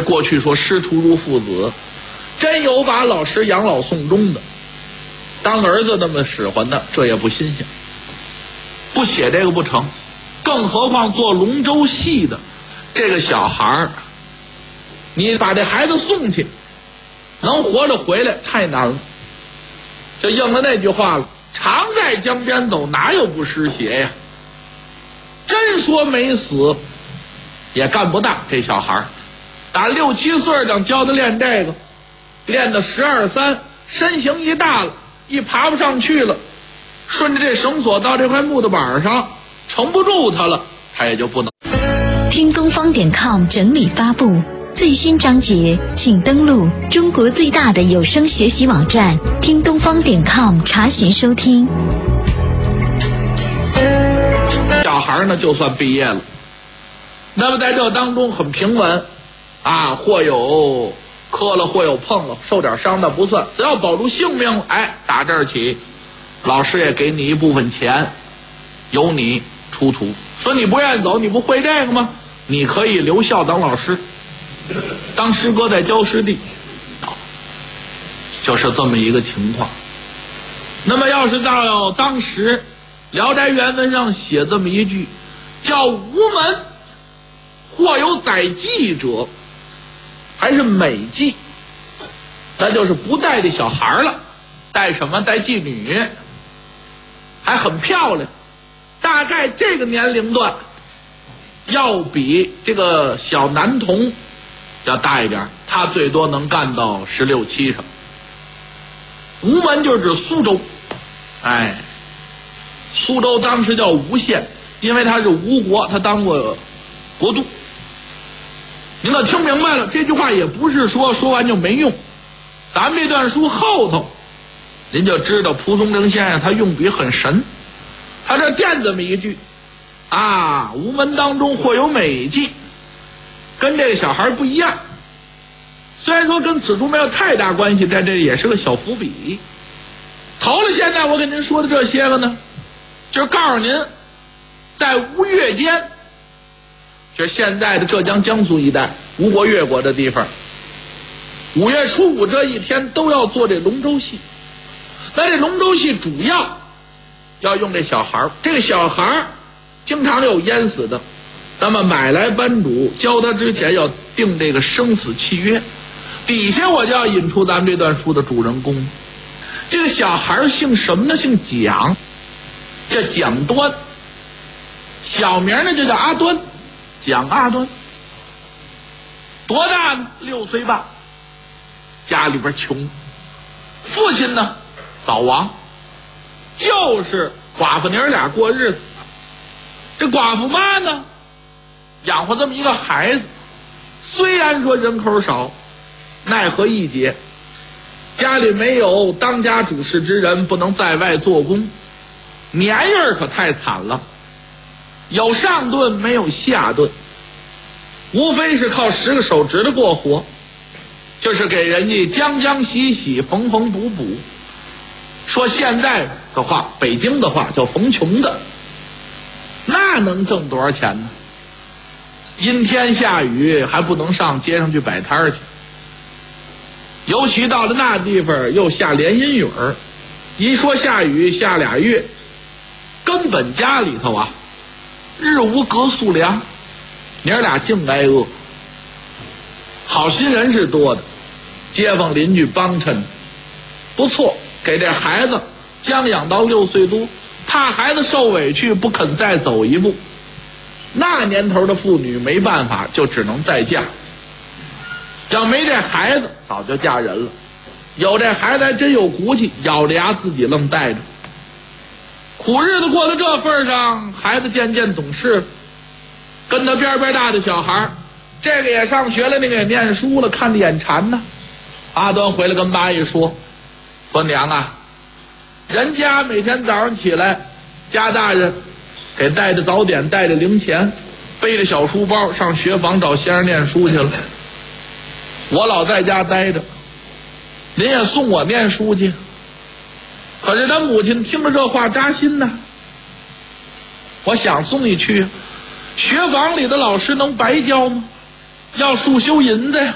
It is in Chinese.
过去说师徒如父子，真有把老师养老送终的，当儿子那么使唤的，这也不新鲜。不写这个不成，更何况做龙舟戏的这个小孩儿，你把这孩子送去，能活着回来太难了。就应了那句话了，常在江边走，哪有不湿鞋呀？真说没死也干不大。这小孩打6、7岁让教他练这个，练到12、13，身形一大了，一爬不上去了，顺着这绳索到这块木头板上撑不住他了，他也就不能。 听东方.com 整理发布最新章节，请登录中国最大的有声学习网站听东方.com查询收听。 小孩呢就算毕业了，那么在这当中很平稳啊，或有磕了，或有碰了，受点伤那不算，只要保住性命，哎，打这儿起，老师也给你一部分钱，由你出图。说你不愿意走，你不会这个吗？你可以留校当老师，当师哥在教师弟，就是这么一个情况。那么要是到当时《聊斋》原文上写这么一句，叫无门或有载妓者，还是美妓，那就是不带这小孩了，带什么？带妓女，还很漂亮，大概这个年龄段要比这个小男童要大一点，他最多能干到16、17。吴门就是指苏州，哎，苏州当时叫吴县，因为他是吴国，他当过国督。您可听明白了，这句话也不是说完就没用。咱们这段书后头，您就知道蒲松龄先生他用笔很神，他这垫这么一句啊，吴门当中或有美妓，跟这个小孩不一样。虽然说跟此处没有太大关系，但这也是个小伏笔。头了现在我跟您说的这些个呢，就是告诉您，在吴越间，就是现在的浙江江苏一带吴国越国的地方，5月初5这一天都要做这龙舟戏。那这龙舟戏主要用这小孩，这个小孩经常有淹死的，那么买来班主教他之前要定这个生死契约。底下我就要引出咱们这段书的主人公，这个小孩姓什么呢？姓蒋，叫蒋端，小名呢就叫阿端，蒋阿端。多大呢？6岁半，家里边穷，父亲呢早亡，就是寡妇娘俩过日子。这寡妇妈呢养活这么一个孩子，虽然说人口少，奈何一劫，家里没有当家主事之人，不能在外做工，年月可太惨了，有上顿没有下顿，无非是靠10个手指头过活，就是给人家将将洗洗，缝缝补补。说现在的话，北京的话叫缝穷的，那能挣多少钱呢？阴天下雨还不能上街上去摆摊去，尤其到了那地方又下连阴雨儿，一说下雨下2月，根本家里头啊日无隔宿粮，娘俩净挨饿。好心人是多的，街坊邻居帮衬不错，给这孩子将养到6岁多，怕孩子受委屈不肯再走一步。那年头的妇女没办法，就只能再嫁。要没这孩子早就嫁人了，有这孩子还真有骨气，咬着牙自己愣带着。苦日子过到这份上，孩子渐渐懂事，跟他边边大的小孩，这个也上学了，那个也念书了，看着眼馋呢。阿端回来跟妈一说娘啊，人家每天早上起来，家大人给带着早点，带着零钱，背着小书包上学房找先生念书去了。我老在家待着，您也送我念书去。可是他母亲听了这话扎心呢，我想送你去，学房里的老师能白教吗？要束修银子呀。